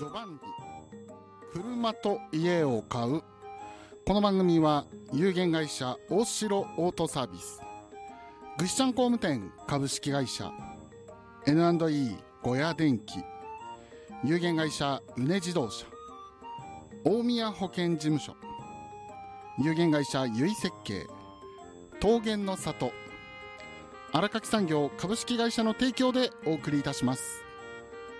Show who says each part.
Speaker 1: ジョバンニ車と家を買う。この番組は有限会社大城オートサービス、ぐしちゃん工務店株式会社 N&E 小屋電機、有限会社うね自動車、大宮保険事務所、有限会社ゆい設計、桃源の里、荒垣産業株式会社の提供でお送りいたします。